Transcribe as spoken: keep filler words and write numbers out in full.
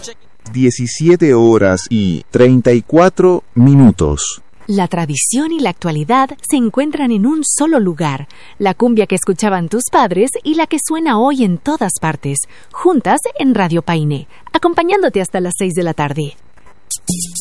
diecisiete horas y treinta y cuatro minutos. La tradición y la actualidad se encuentran en un solo lugar. La cumbia que escuchaban tus padres y la que suena hoy en todas partes, juntas en Radio Painé, acompañándote hasta las seis de la tarde.